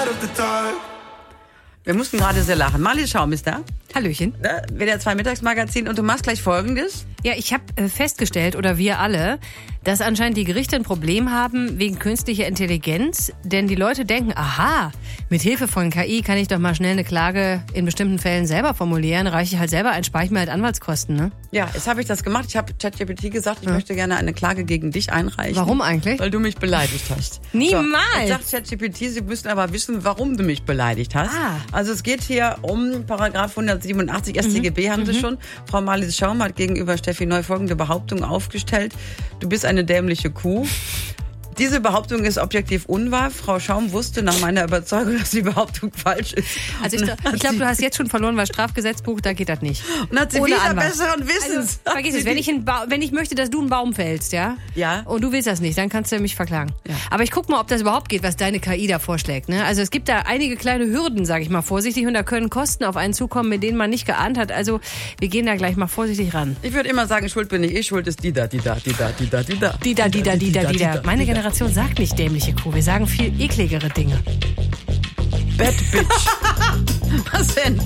Wir mussten gerade sehr lachen. Marlies Schaum ist da. Hallöchen. WDR 2 Mittagsmagazin. Und du machst gleich Folgendes. Ja, ich habe festgestellt, oder wir alle, dass anscheinend die Gerichte ein Problem haben wegen künstlicher Intelligenz. Denn die Leute denken, aha, mit Hilfe von KI kann ich doch mal schnell eine Klage in bestimmten Fällen selber formulieren. Reiche ich halt selber ein, spare ich mir halt Anwaltskosten, ne? Ja, jetzt habe ich das gemacht. Ich habe ChatGPT gesagt, ich möchte gerne eine Klage gegen dich einreichen. Warum eigentlich? Weil du mich beleidigt hast. Niemals! So, jetzt sagt ChatGPT, Sie müssen aber wissen, warum du mich beleidigt hast. Ah. Also es geht hier um Paragraph 187 StGB, haben Sie schon. Frau Marlies Schaum hat gegenüber Steffi Neu folgende Behauptung aufgestellt. Du bist eine dämliche Kuh. Diese Behauptung ist objektiv unwahr. Frau Schaum wusste nach meiner Überzeugung, dass die Behauptung falsch ist. Also ich glaube, du hast jetzt schon verloren, weil Strafgesetzbuch, da geht das nicht. Und hat sie Ohne wieder Anwalt. besseren Wissens. Also, vergiss es, wenn ich möchte, dass du einen Baum fällst, ja? Ja. Und du willst das nicht, dann kannst du mich verklagen. Ja. Aber ich guck mal, ob das überhaupt geht, was deine KI da vorschlägt. Ne? Also es gibt da einige kleine Hürden, sage ich mal vorsichtig, und da können Kosten auf einen zukommen, mit denen man nicht geahnt hat. Also wir gehen da gleich mal vorsichtig ran. Ich würde immer sagen, schuld bin nicht ich, schuld ist die da. Meine Generation sagt nicht dämliche Kuh, wir sagen viel ekligere Dinge. Bad Bitch. Was denn?